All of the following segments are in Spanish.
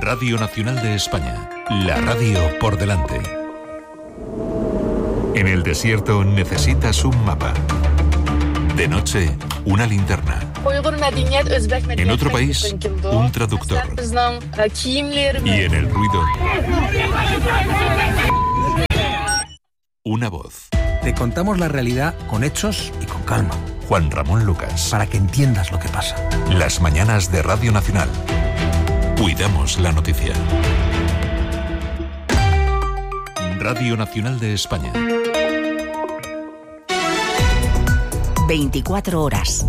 Radio Nacional de España, la radio por delante. En el desierto necesitas un mapa. De noche, una linterna. En otro país, un traductor. Y en el ruido, una voz. Te contamos la realidad con hechos y con calma. Juan Ramón Lucas. Para que entiendas lo que pasa. Las mañanas de Radio Nacional. Cuidamos la noticia. Radio Nacional de España. 24 horas.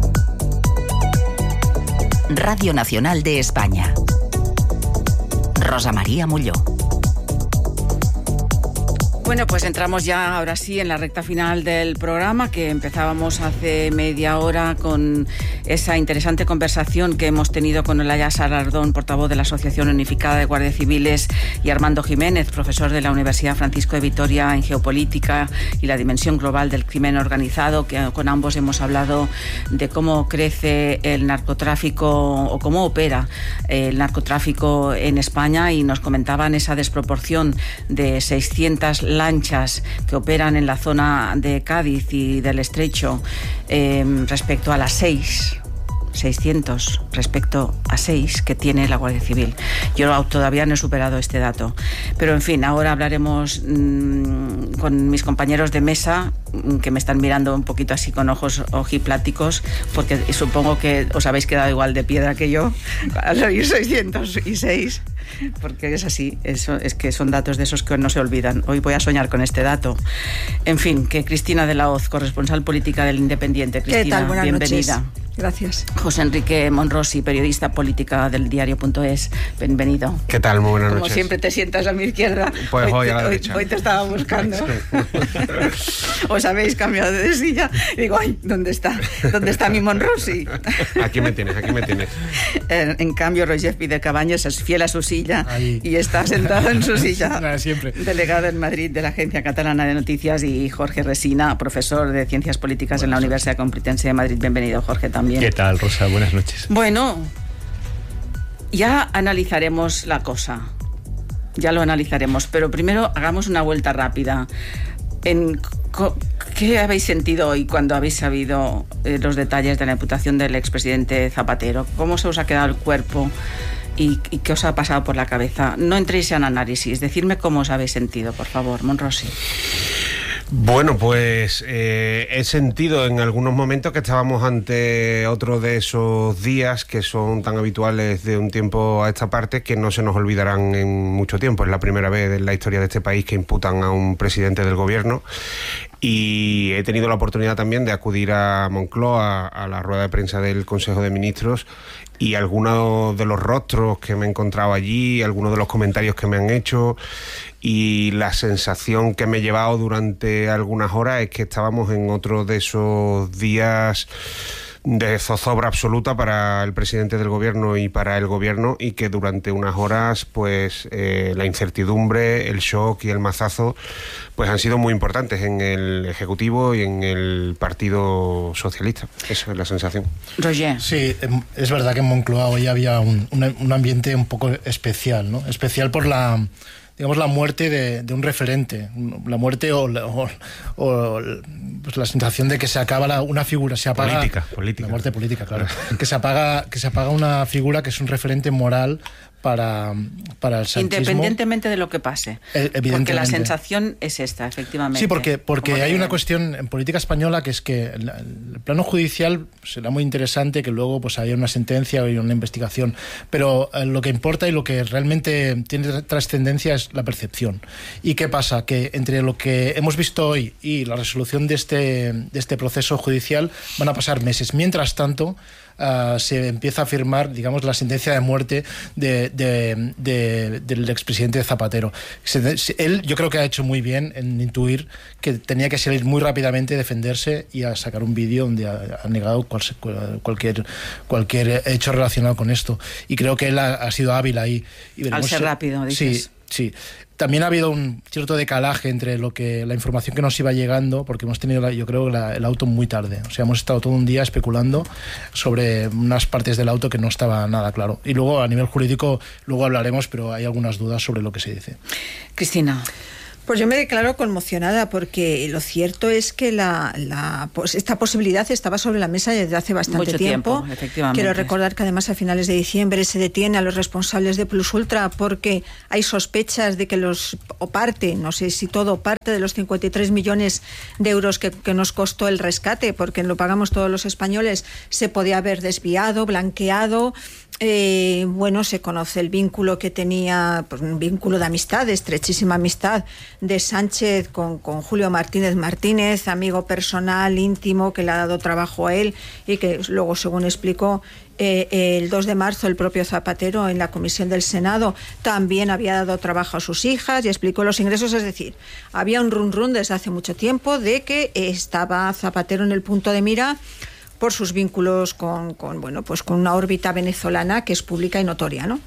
Radio Nacional de España. Rosa María Molló. Bueno, pues entramos ya ahora sí en la recta final del programa, que empezábamos hace media hora con esa interesante conversación que hemos tenido con Olaya Salardón, portavoz de la Asociación Unificada de Guardias Civiles, y Armando Jiménez, profesor de la Universidad Francisco de Vitoria en Geopolítica y la dimensión global del crimen organizado, que con ambos hemos hablado de cómo crece el narcotráfico o cómo opera el narcotráfico en España, y nos comentaban esa desproporción de 600 lanchas que operan en la zona de Cádiz y del Estrecho respecto a las 600 respecto a 6 que tiene la Guardia Civil. Yo todavía no he superado este dato. Pero en fin, ahora hablaremos con mis compañeros de mesa, que me están mirando un poquito así con ojos ojipláticos, porque supongo que os habéis quedado igual de piedra que yo al oír 606, porque es así, eso, es que son datos de esos que no se olvidan. Hoy voy a soñar con este dato. En fin, que Cristina de la Hoz, corresponsal política del Independiente. Cristina, ¿qué tal? Buenas bienvenida. Noches. Gracias. José Enrique Monrosi, periodista política del diario.es, bienvenido. ¿Qué tal? Muy buenas noches. Como siempre te sientas a mi izquierda. Pues hoy a la derecha. Hoy te estaba buscando. Os habéis cambiado de silla. Y digo, ay, ¿dónde está? ¿Dónde está mi Monrosi? Aquí me tienes. En cambio, Roger Pide Cabañas es fiel a su silla. Ahí. Y está sentado en su silla. Siempre. Delegado en Madrid de la Agencia Catalana de Noticias, y Jorge Resina, profesor de Ciencias Políticas en la Universidad Complutense de Madrid. Bienvenido, Jorge, también. ¿Qué tal, Rosa? Buenas noches. Bueno, ya analizaremos la cosa. Ya lo analizaremos, pero primero hagamos una vuelta rápida. ¿Qué habéis sentido hoy cuando habéis sabido los detalles de la imputación del expresidente Zapatero? ¿Cómo se os ha quedado el cuerpo y qué os ha pasado por la cabeza? No entréis en análisis, decidme cómo os habéis sentido, por favor, Monrosi. Bueno, pues he sentido en algunos momentos que estábamos ante otro de esos días que son tan habituales de un tiempo a esta parte, que no se nos olvidarán en mucho tiempo. Es la primera vez en la historia de este país que imputan a un presidente del gobierno, y he tenido la oportunidad también de acudir a Moncloa a la rueda de prensa del Consejo de Ministros, y algunos de los rostros que me he encontrado allí, algunos de los comentarios que me han hecho, y la sensación que me he llevado durante algunas horas es que estábamos en otro de esos días de zozobra absoluta para el presidente del gobierno y para el gobierno, y que durante unas horas pues la incertidumbre, el shock y el mazazo pues han sido muy importantes en el Ejecutivo y en el Partido Socialista. Esa es la sensación. Roger. Sí, es verdad que en Moncloa hoy había un ambiente un poco especial, ¿no? Especial por la muerte de un referente, la muerte o pues la sensación de que se acaba una figura, se apaga política. La muerte política, claro. que se apaga una figura que es un referente moral para el sanchismo. Independientemente de lo que pase. Porque la sensación es esta, efectivamente. Sí, porque hay una cuestión en política española, que es que el plano judicial será muy interesante, que luego pues haya una sentencia o una investigación, pero lo que importa y lo que realmente tiene trascendencia es la percepción. ¿Y qué pasa? Que entre lo que hemos visto hoy y la resolución de este proceso judicial van a pasar meses. Mientras tanto, se empieza a firmar, digamos, la sentencia de muerte del expresidente Zapatero. Él, yo creo que ha hecho muy bien en intuir que tenía que salir muy rápidamente, defenderse y a sacar un vídeo donde ha negado cualquier hecho relacionado con esto. Y creo que él ha sido hábil ahí. Y al ser rápido, dices. Sí. Sí. También ha habido un cierto decalaje entre la información que nos iba llegando, porque hemos tenido, yo creo, el auto muy tarde. O sea, hemos estado todo un día especulando sobre unas partes del auto que no estaba nada claro. Y luego, a nivel jurídico, luego hablaremos, pero hay algunas dudas sobre lo que se dice. Cristina. Pues yo me declaro conmocionada, porque lo cierto es que esta posibilidad estaba sobre la mesa desde hace bastante tiempo. Efectivamente. Quiero recordar que además a finales de diciembre se detiene a los responsables de Plus Ultra porque hay sospechas de que no sé si todo, parte de los 53 millones de euros que nos costó el rescate, porque lo pagamos todos los españoles, se podía haber desviado, blanqueado. Se conoce el vínculo que tenía, pues un vínculo de amistad, de estrechísima amistad, de Sánchez con Julio Martínez, amigo personal, íntimo, que le ha dado trabajo a él y que luego, según explicó el 2 de marzo el propio Zapatero en la comisión del Senado, también había dado trabajo a sus hijas y explicó los ingresos. Es decir, había un run desde hace mucho tiempo de que estaba Zapatero en el punto de mira por sus vínculos con una órbita venezolana que es pública y notoria, ¿no?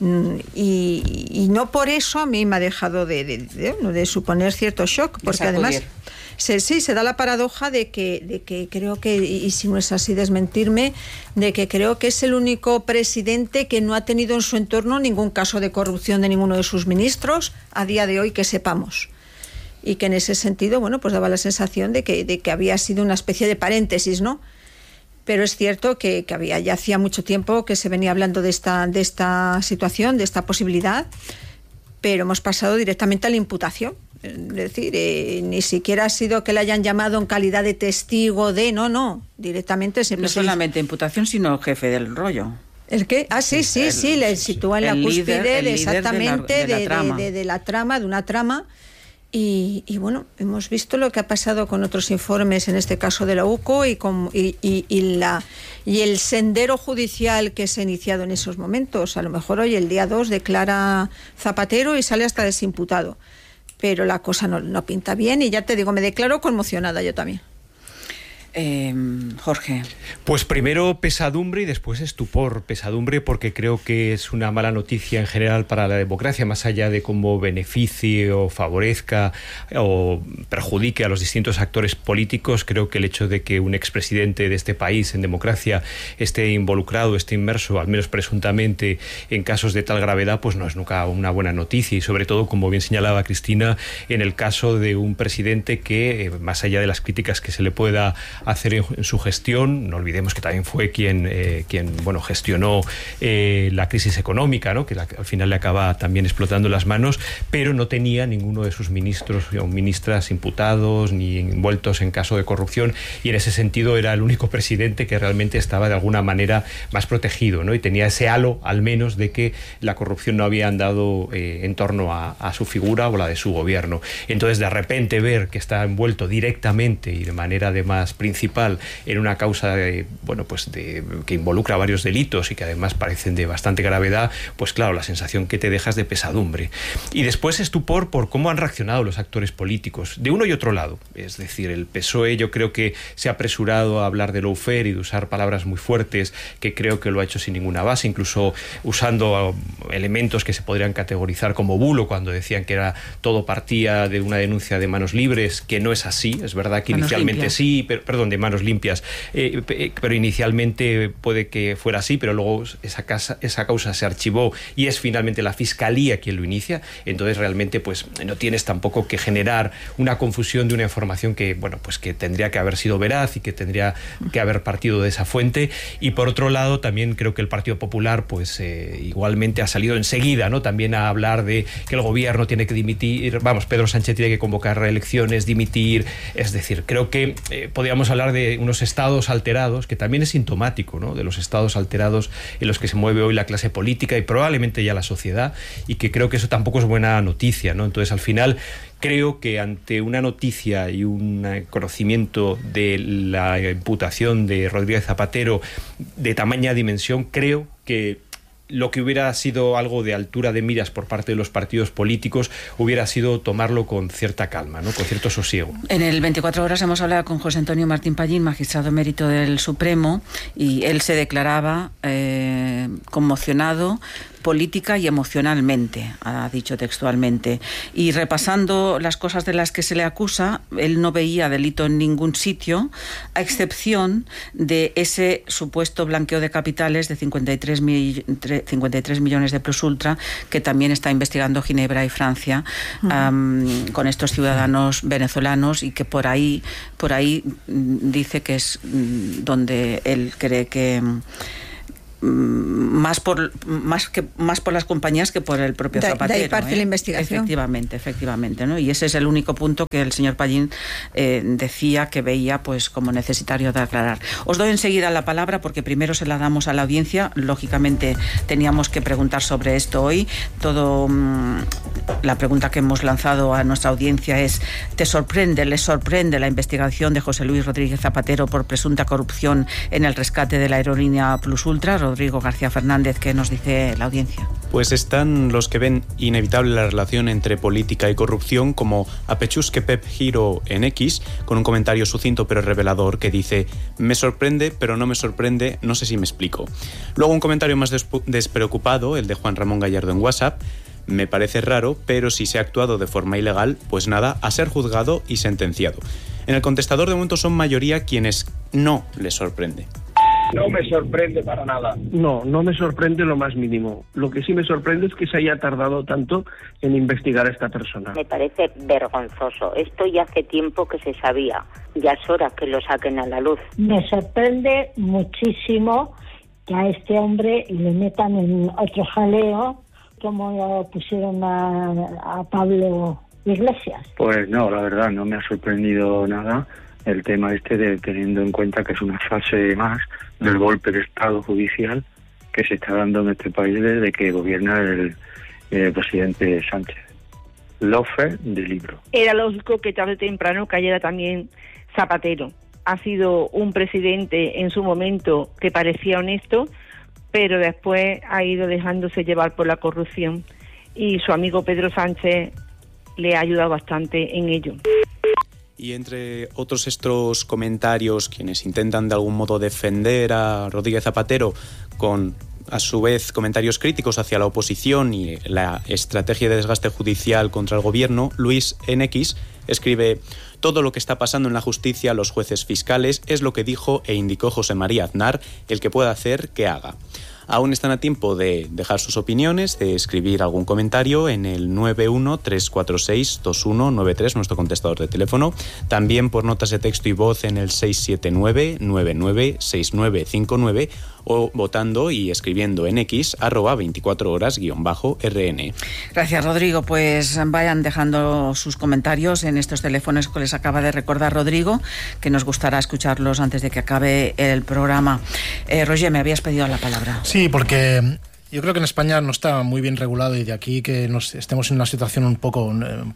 Y no por eso a mí me ha dejado de suponer cierto shock, porque además se da la paradoja de que creo que, y si no es así desmentirme, de que creo que es el único presidente que no ha tenido en su entorno ningún caso de corrupción de ninguno de sus ministros a día de hoy que sepamos. Y que en ese sentido, pues daba la sensación de que había sido una especie de paréntesis, ¿no? Pero es cierto que ya hacía mucho tiempo que se venía hablando de esta situación, de esta posibilidad, pero hemos pasado directamente a la imputación. Es decir, ni siquiera ha sido que le hayan llamado en calidad de testigo no, directamente siempre. No solamente imputación, sino jefe del rollo. ¿El qué? Sí, le sitúa en la cúspide exactamente de la trama, de una trama. Y hemos visto lo que ha pasado con otros informes, en este caso de la UCO, y el sendero judicial que se ha iniciado en esos momentos. A lo mejor hoy, el día 2, declara Zapatero y sale hasta desimputado. Pero la cosa no pinta bien, y ya te digo, me declaro conmocionada yo también. Jorge. Pues primero pesadumbre y después estupor. Pesadumbre porque creo que es una mala noticia en general para la democracia, más allá de cómo beneficie o favorezca o perjudique a los distintos actores políticos. Creo que el hecho de que un expresidente de este país en democracia esté involucrado, esté inmerso, al menos presuntamente, en casos de tal gravedad, pues no es nunca una buena noticia. Y sobre todo, como bien señalaba Cristina, en el caso de un presidente que, más allá de las críticas que se le pueda hacer en su gestión, no olvidemos que también fue quien gestionó la crisis económica, ¿no? Que al final le acaba también explotando las manos, pero no tenía ninguno de sus ministros o ministras imputados ni envueltos en caso de corrupción, y en ese sentido era el único presidente que realmente estaba de alguna manera más protegido, ¿no? Y tenía ese halo, al menos, de que la corrupción no había andado en torno a su figura o la de su gobierno. Entonces, de repente ver que está envuelto directamente y de manera además principal en una causa que involucra varios delitos y que además parecen de bastante gravedad, pues claro, la sensación que te dejas de pesadumbre. Y después estupor por cómo han reaccionado los actores políticos, de uno y otro lado. Es decir, el PSOE yo creo que se ha apresurado a hablar de lawfare y de usar palabras muy fuertes, que creo que lo ha hecho sin ninguna base, incluso usando elementos que se podrían categorizar como bulo, cuando decían que todo partía de una denuncia de manos libres, que no es así. Es verdad que inicialmente sí, de manos limpias, pero inicialmente puede que fuera así, pero luego esa causa se archivó y es finalmente la Fiscalía quien lo inicia. Entonces realmente pues no tienes tampoco que generar una confusión de una información que que tendría que haber sido veraz y que tendría que haber partido de esa fuente. Y por otro lado también creo que el Partido Popular igualmente ha salido enseguida, ¿no? También a hablar de que el gobierno tiene que dimitir, Pedro Sánchez tiene que convocar elecciones, dimitir. Es decir, creo que podríamos hablar de unos estados alterados, que también es sintomático, ¿no? De los estados alterados en los que se mueve hoy la clase política y probablemente ya la sociedad, y que creo que eso tampoco es buena noticia, ¿no? Entonces, al final, creo que ante una noticia y un conocimiento de la imputación de Rodríguez Zapatero de tamaña dimensión, creo que lo que hubiera sido algo de altura de miras por parte de los partidos políticos hubiera sido tomarlo con cierta calma, ¿no? Con cierto sosiego. En el 24 horas hemos hablado con José Antonio Martín Pallín, magistrado emérito del Supremo, y él se declaraba conmocionado política y emocionalmente, ha dicho textualmente. Y repasando las cosas de las que se le acusa, él no veía delito en ningún sitio, a excepción de ese supuesto blanqueo de capitales de 53 millones de plus ultra, que también está investigando Ginebra y Francia, con estos ciudadanos venezolanos, y que por ahí dice que es donde él cree que más por las compañías que por el propio Zapatero. De ahí parte la investigación. Efectivamente, ¿no? Y ese es el único punto que el señor Pallín decía que veía pues como necesario de aclarar. Os doy enseguida la palabra porque primero se la damos a la audiencia. Lógicamente teníamos que preguntar sobre esto hoy. La pregunta que hemos lanzado a nuestra audiencia es: ¿les sorprende la investigación de José Luis Rodríguez Zapatero por presunta corrupción en el rescate de la aerolínea Plus Ultra? Rodrigo García Fernández, ¿qué nos dice la audiencia? Pues están los que ven inevitable la relación entre política y corrupción, como Apechusque Pep Giro en X, con un comentario sucinto pero revelador que dice: me sorprende, pero no me sorprende, no sé si me explico. Luego un comentario más despreocupado, el de Juan Ramón Gallardo en WhatsApp: me parece raro, pero si se ha actuado de forma ilegal, pues nada, a ser juzgado y sentenciado. En el contestador de momento son mayoría quienes no les sorprende. No me sorprende para nada. No me sorprende lo más mínimo. Lo que sí me sorprende es que se haya tardado tanto en investigar a esta persona. Me parece vergonzoso. Esto ya hace tiempo que se sabía. Ya es hora que lo saquen a la luz. Me sorprende muchísimo que a este hombre le metan en otro jaleo, como pusieron a Pablo Iglesias. Pues no, la verdad, no me ha sorprendido nada el tema de teniendo en cuenta que es una fase más del golpe de Estado judicial que se está dando en este país desde que gobierna el presidente Sánchez. Lofer de libro. Era lógico que tarde o temprano cayera también Zapatero. Ha sido un presidente en su momento que parecía honesto, pero después ha ido dejándose llevar por la corrupción, y su amigo Pedro Sánchez le ha ayudado bastante en ello. Y entre otros estos comentarios, quienes intentan de algún modo defender a Rodríguez Zapatero con, a su vez, comentarios críticos hacia la oposición y la estrategia de desgaste judicial contra el gobierno, Luis NX escribe: todo lo que está pasando en la justicia, los jueces fiscales, es lo que dijo e indicó José María Aznar, el que pueda hacer, que haga. Aún están a tiempo de dejar sus opiniones, de escribir algún comentario en el 913462193, nuestro contestador de teléfono. También por notas de texto y voz en el 679996959 o votando y escribiendo en X @24horas_RN. Gracias, Rodrigo. Pues vayan dejando sus comentarios en estos teléfonos que les acaba de recordar Rodrigo, que nos gustará escucharlos antes de que acabe el programa. Roger, me habías pedido la palabra. Sí, porque yo creo que en España no está muy bien regulado, y de aquí que estemos en una situación un poco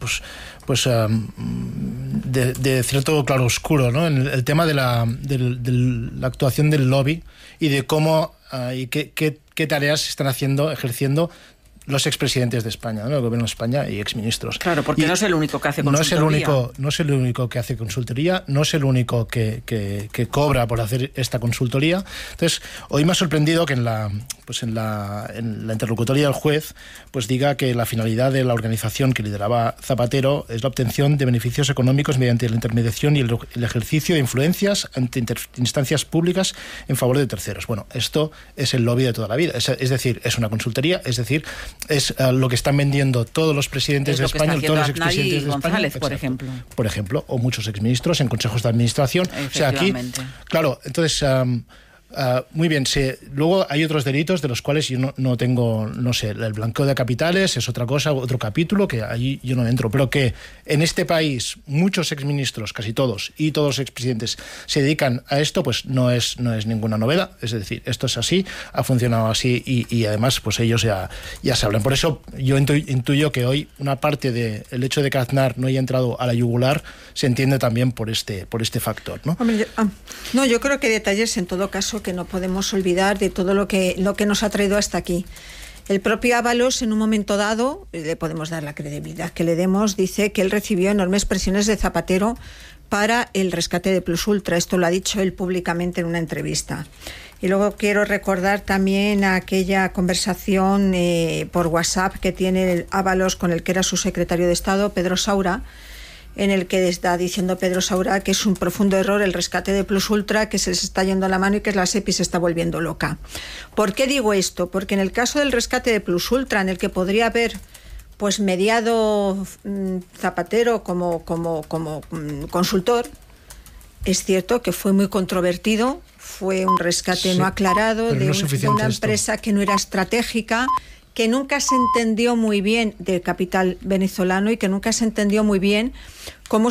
de cierto claroscuro, ¿no? En el tema de la actuación del lobby y de cómo y qué tareas se están ejerciendo los expresidentes de España, ¿no? El gobierno de España y exministros. Claro, porque no es el único que hace consultoría. No es el único que hace consultoría, no es el único que cobra por hacer esta consultoría. Entonces, hoy me ha sorprendido que en la interlocutoria del juez pues diga que la finalidad de la organización que lideraba Zapatero es la obtención de beneficios económicos mediante la intermediación y el ejercicio de influencias ante instancias públicas en favor de terceros. Bueno, esto es el lobby de toda la vida. Es decir, es una consultoría, es decir, es lo que están vendiendo todos los presidentes de España, todos los expresidentes de España, por ejemplo, o muchos exministros en consejos de administración. O sea, aquí, claro, entonces muy bien, luego hay otros delitos de los cuales yo no tengo, no sé, el blanqueo de capitales es otra cosa, otro capítulo que ahí yo no entro, pero que en este país muchos exministros, casi todos, y todos los expresidentes se dedican a esto, pues no es ninguna novedad. Es decir, esto es así, ha funcionado así, y además pues ellos ya saben. Por eso yo intuyo que hoy una parte del hecho de que Aznar no haya entrado a la yugular se entiende también por este factor, ¿no? Hombre, yo creo que hay detalles en todo caso que no podemos olvidar de todo lo que nos ha traído hasta aquí. El propio Ábalos, en un momento dado, le podemos dar la credibilidad que le demos, dice que él recibió enormes presiones de Zapatero para el rescate de Plus Ultra. Esto lo ha dicho él públicamente en una entrevista. Y luego quiero recordar también aquella conversación por WhatsApp que tiene Ábalos con el que era su secretario de Estado, Pedro Saura, en el que está diciendo Pedro Saura que es un profundo error el rescate de Plus Ultra, que se les está yendo la mano y que la SEPI se está volviendo loca. ¿Por qué digo esto? Porque en el caso del rescate de Plus Ultra, en el que podría haber pues mediado Zapatero como consultor, es cierto que fue muy controvertido, fue un rescate no aclarado de una empresa que no era estratégica, que nunca se entendió muy bien, de capital venezolano, y que nunca se entendió muy bien cómo